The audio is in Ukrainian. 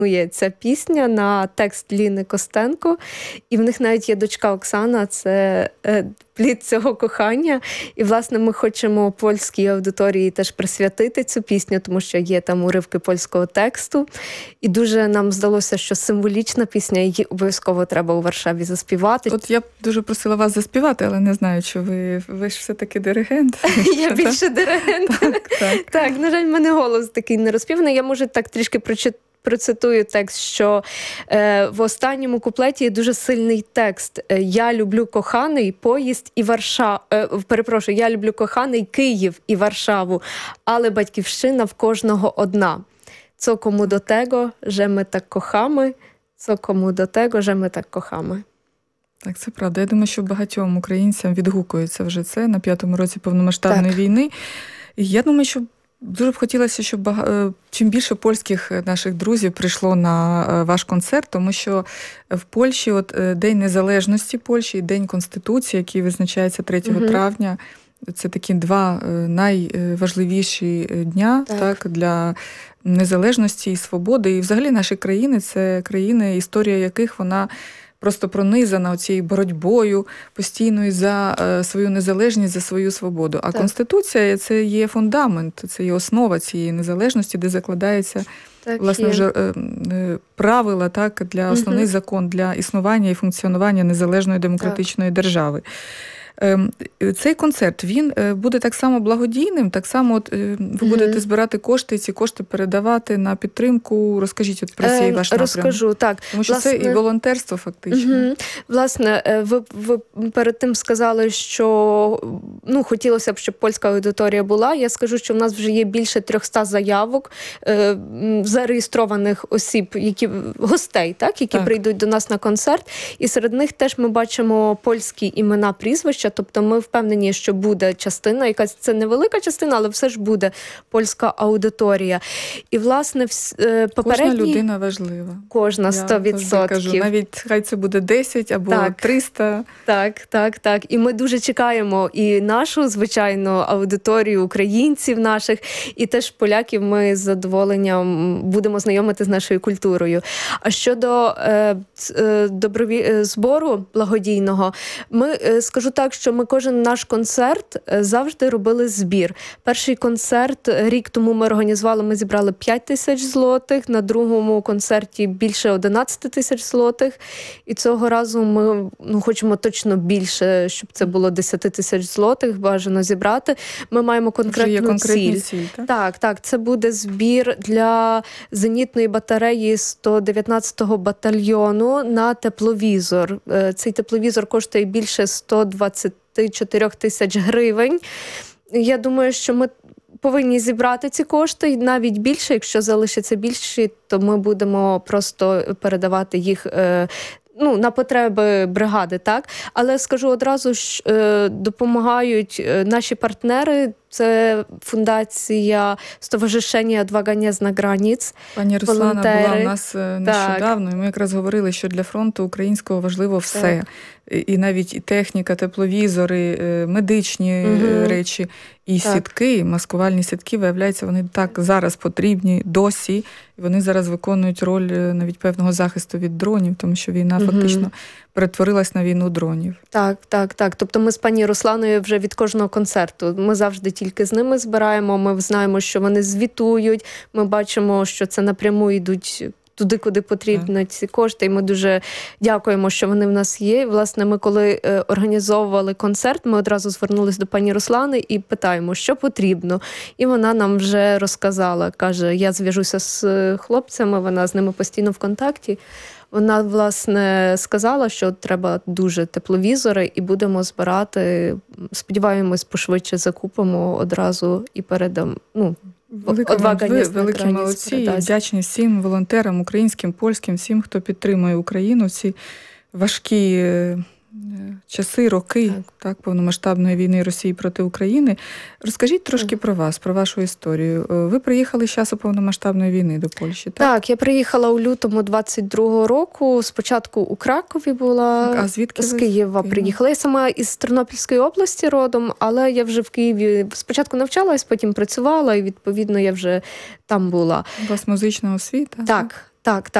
Ця пісня на текст Ліни Костенко, і в них навіть є дочка Оксана, це плід цього кохання. І, власне, ми хочемо польській аудиторії теж присвятити цю пісню, тому що є там уривки польського тексту. І дуже нам здалося, що символічна пісня, її обов'язково треба у Варшаві заспівати. От я б дуже просила вас заспівати, але не знаю, чи ви ж все-таки диригент. Я більше диригент. Так, на жаль, в мене голос такий не розпіваний. Я, може, так трішки процитую текст, що в останньому куплеті є дуже сильний текст. Я люблю коханий поїзд і Варшаву. Я люблю коханий Київ і Варшаву, але батьківщина в кожного одна. Co komu do tego, że my tak kochamy, co komu do tego, że my tak kochamy. Так, це правда. Я думаю, що багатьом українцям відгукується вже це на 5-му році повномасштабної війни. І я думаю, що дуже б хотілося, щоб чим більше польських наших друзів прийшло на ваш концерт, тому що в Польщі День Незалежності Польщі і День Конституції, який визначається 3 травня, це такі два найважливіші дня для незалежності і свободи. І взагалі наші країни – це країни, історія яких вона просто пронизана цією боротьбою постійною за свою незалежність, за свою свободу. А Конституція – це є фундамент, це є основа цієї незалежності, де закладається власне вже правила для основний закон для існування і функціонування незалежної демократичної держави. Цей концерт, він буде так само благодійним, так само ви будете збирати кошти, і ці кошти передавати на підтримку. Розкажіть про цей ваш напрям. Розкажу, так. Тому що це і волонтерство фактично. Власне, ви перед тим сказали, що хотілося б, щоб польська аудиторія була. Я скажу, що в нас вже є більше 300 заявок зареєстрованих осіб, гостей, які прийдуть до нас на концерт. І серед них теж ми бачимо польські імена, прізвища. Тобто ми впевнені, що буде частина, якась це невелика частина, але все ж буде польська аудиторія. І, власне, кожна людина важлива. Кожна, 100%. Я кажу, навіть хай це буде 10 або 300. Так. І ми дуже чекаємо і нашу, звичайно, аудиторію українців наших, і теж поляків ми з задоволенням будемо знайомити з нашою культурою. А щодо збору благодійного, скажу так, що ми кожен наш концерт завжди робили збір. Перший концерт рік тому ми організували, ми зібрали 5 тисяч злотих, на другому концерті більше 11 тисяч злотих. І цього разу ми хочемо точно більше, щоб це було 10 тисяч злотих, бажано зібрати. Ми маємо конкретну ціль. Так, це буде збір для зенітної батареї 119-го батальйону на тепловізор. Цей тепловізор коштує більше 124 тисяч гривень. Я думаю, що ми повинні зібрати ці кошти, навіть більше, якщо залишиться більше, то ми будемо просто передавати їх на потреби бригади, так? Але скажу одразу, що допомагають наші партнери. Це фундація Stowarzyszenie Odwaga Nie zna granic. Пані Руслана була у нас нещодавно, і ми якраз говорили, що для фронту українського важливо все. І навіть і техніка, тепловізори, медичні речі, і сітки, маскувальні сітки, виявляється, вони так зараз потрібні досі. І вони зараз виконують роль навіть певного захисту від дронів, тому що війна фактично перетворилась на війну дронів. Так. Тобто ми з пані Русланою вже від кожного концерту. Ми завжди тільки з ними збираємо, ми знаємо, що вони звітують, ми бачимо, що це напряму йдуть туди, куди потрібно ці кошти. І ми дуже дякуємо, що вони в нас є. Власне, ми коли організовували концерт, ми одразу звернулись до пані Руслани і питаємо, що потрібно. І вона нам вже розказала. Каже, я зв'яжуся з хлопцями, вона з ними постійно в контакті. Вона, власне, сказала, що треба дуже тепловізори і будемо збирати. Сподіваємось, пошвидше закупимо одразу і передамо. Великі молодці і вдячні всім волонтерам, українським, польським, всім, хто підтримує Україну в ці важкі часи, роки повномасштабної війни Росії проти України. Розкажіть трошки про вас, про вашу історію. Ви приїхали з часу повномасштабної війни до Польщі, так? Так, я приїхала у лютому 22-го року. Спочатку у Кракові була, а звідки з Києва приїхала. Я сама із Тернопільської області родом, але я вже в Києві спочатку навчалась, потім працювала, і відповідно я вже там була. У вас музична освіта? Так, так.